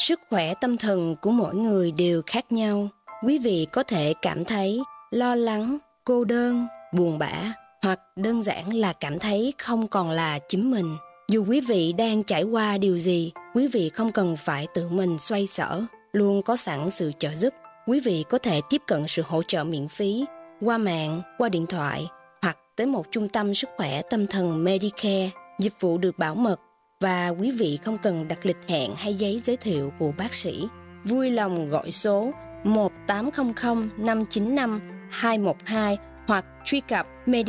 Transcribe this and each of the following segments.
Sức khỏe tâm thần của mỗi người đều khác nhau. Quý vị có thể cảm thấy lo lắng, cô đơn, buồn bã hoặc đơn giản là cảm thấy không còn là chính mình. Dù quý vị đang trải qua điều gì, quý vị không cần phải tự mình xoay sở, luôn có sẵn sự trợ giúp. Quý vị có thể tiếp cận sự hỗ trợ miễn phí qua mạng, qua điện thoại hoặc tới một trung tâm sức khỏe tâm thần Medicare. Dịch vụ được bảo mật và quý vị không cần đặt lịch hẹn hay giấy giới thiệu của bác sĩ. Vui lòng gọi số 1-800-595-212 hoặc truy cập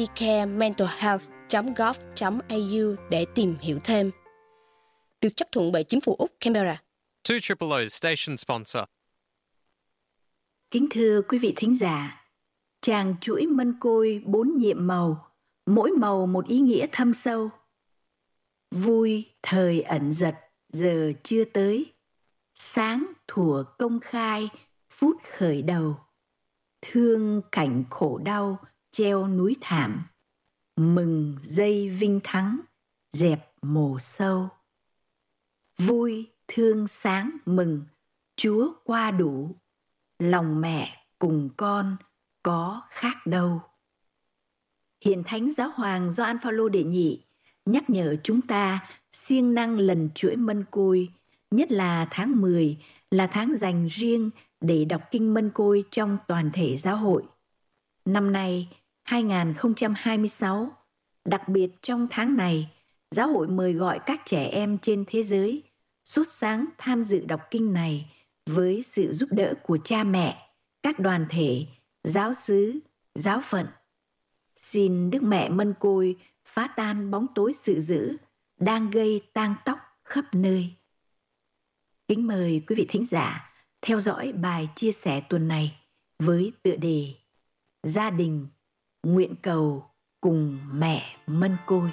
medicarementalhealth.gov.au để tìm hiểu thêm. Được chấp thuận bởi chính phủ Úc Canberra. 200 station sponsor. Kính thưa quý vị thính giả, tràng chuỗi mân côi 4 nhiệm màu, mỗi màu một ý nghĩa thâm sâu. Vui thời ẩn giật, giờ chưa tới. Sáng thuở công khai, phút khởi đầu. Thương cảnh khổ đau, treo núi thảm. Mừng giây vinh thắng, dẹp mồ sâu. Vui, thương, sáng, mừng, Chúa qua đủ. Lòng mẹ cùng con có khác đâu. Hiện Thánh Giáo Hoàng Gioan Phaolô đệ nhị nhắc nhở chúng ta siêng năng lần chuỗi mân côi, nhất là tháng 10 là tháng dành riêng để đọc kinh mân côi trong toàn thể giáo hội. Năm nay 2026, đặc biệt trong tháng này, giáo hội mời gọi các trẻ em trên thế giới sốt sáng tham dự đọc kinh này với sự giúp đỡ của cha mẹ, các đoàn thể, giáo xứ, giáo phận. Xin Đức Mẹ Mân Côi phá tan bóng tối sự dữ đang gây tang tóc khắp nơi. Kính mời quý vị thính giả theo dõi bài chia sẻ tuần này với tựa đề Gia đình nguyện cầu cùng mẹ Mân Côi.